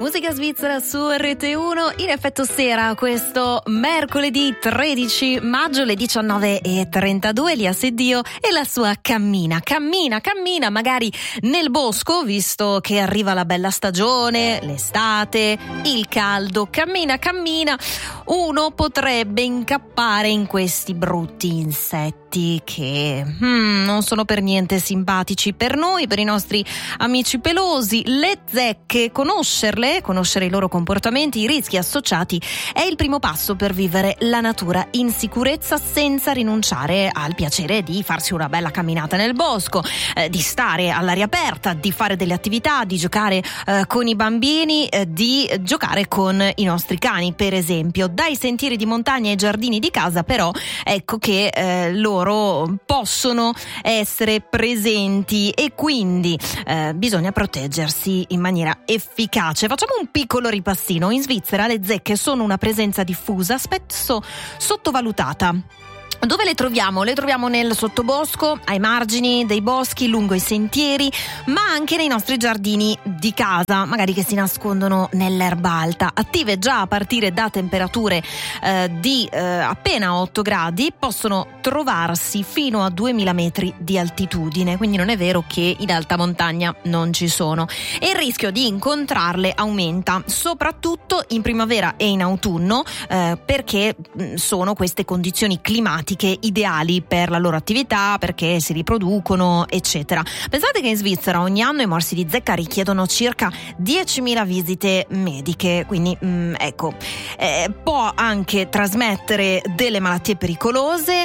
Musica svizzera su RT1 in effetto sera questo mercoledì 13 maggio alle 19:32. Elia Seddio e la sua cammina magari nel bosco, visto che arriva la bella stagione, l'estate, il caldo. Cammina, uno potrebbe incappare in questi brutti insetti che non sono per niente simpatici per noi, per i nostri amici pelosi. Le zecche, conoscere i loro comportamenti, i rischi associati è il primo passo per vivere la natura in sicurezza senza rinunciare al piacere di farsi una bella camminata nel bosco, di stare all'aria aperta, di fare delle attività, di giocare con i bambini, di giocare con i nostri cani, per esempio. Dai sentieri di montagna ai giardini di casa, però, ecco che loro possono essere presenti e quindi bisogna proteggersi in maniera efficace. Facciamo un piccolo ripassino. In Svizzera le zecche sono una presenza diffusa, spesso sottovalutata. Dove le troviamo? Le troviamo nel sottobosco, ai margini dei boschi, lungo i sentieri, ma anche nei nostri giardini di casa, magari che si nascondono nell'erba alta. Attive già a partire da temperature di appena 8 gradi, possono trovarsi fino a 2000 metri di altitudine, quindi non è vero che in alta montagna non ci sono. E il rischio di incontrarle aumenta, soprattutto in primavera e in autunno, perché sono queste condizioni climatiche ideali per la loro attività, perché si riproducono, eccetera. Pensate che in Svizzera ogni anno i morsi di zecca richiedono circa 10.000 visite mediche, quindi può anche trasmettere delle malattie pericolose,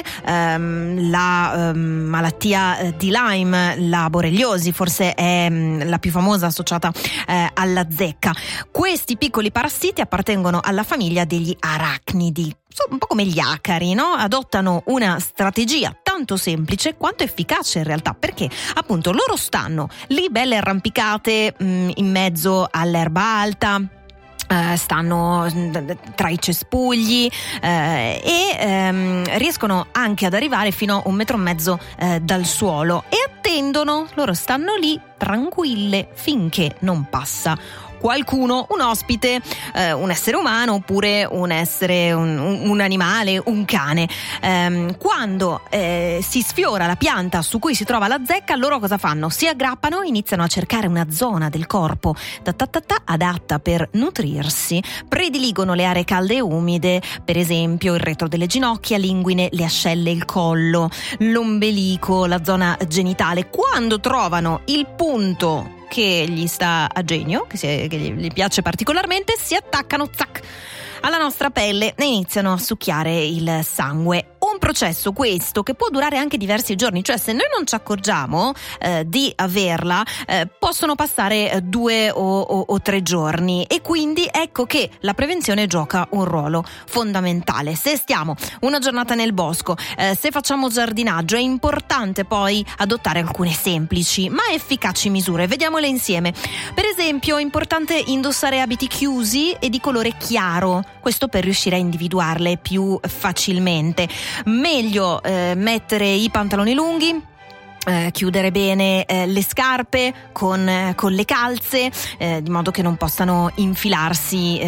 la malattia di Lyme, la borreliosi forse è la più famosa associata alla zecca. Questi piccoli parassiti appartengono alla famiglia degli arachnidi, un po' come gli acari, no? Adottano una strategia tanto semplice quanto efficace in realtà, perché appunto loro stanno lì belle arrampicate in mezzo all'erba alta, stanno tra i cespugli e riescono anche ad arrivare fino a 1,5 metri dal suolo e attendono. Loro stanno lì tranquille finché non passa qualcuno, un ospite, un essere umano oppure un animale, un cane. Quando si sfiora la pianta su cui si trova la zecca, loro cosa fanno? Si aggrappano, iniziano a cercare una zona del corpo adatta per nutrirsi. Prediligono le aree calde e umide, per esempio il retro delle ginocchia, l'inguine, le ascelle, il collo, l'ombelico, la zona genitale. Quando trovano il punto che gli sta a genio, che gli piace particolarmente, si attaccano alla nostra pelle e iniziano a succhiare il sangue. Un processo questo che può durare anche diversi giorni, cioè se noi non ci accorgiamo di averla, possono passare 2 o 3 giorni, e quindi ecco che la prevenzione gioca un ruolo fondamentale. Se stiamo una giornata nel bosco, se facciamo giardinaggio, è importante poi adottare alcune semplici ma efficaci misure. Vediamole insieme. Per esempio, è importante indossare abiti chiusi e di colore chiaro, questo per riuscire a individuarle più facilmente. Meglio mettere i pantaloni lunghi, chiudere bene le scarpe con le calze, di modo che non possano infilarsi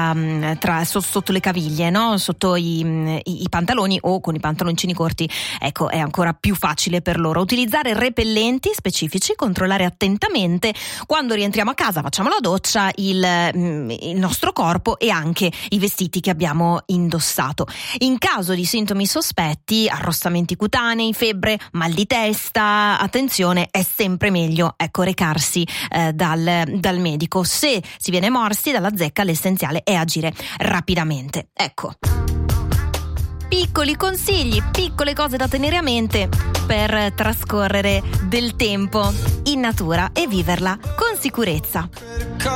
sotto le caviglie, no? Sotto i pantaloni, o con i pantaloncini corti, ecco, è ancora più facile per loro. Utilizzare repellenti specifici, controllare attentamente quando rientriamo a casa, facciamo la doccia, il nostro corpo e anche i vestiti che abbiamo indossato. In caso di sintomi sospetti, arrossamenti cutanei, febbre, mal di testa, attenzione, è sempre meglio recarsi dal medico. Se si viene morsi dalla zecca, l'essenziale è agire rapidamente. Ecco, piccoli consigli, piccole cose da tenere a mente per trascorrere del tempo in natura e viverla con sicurezza.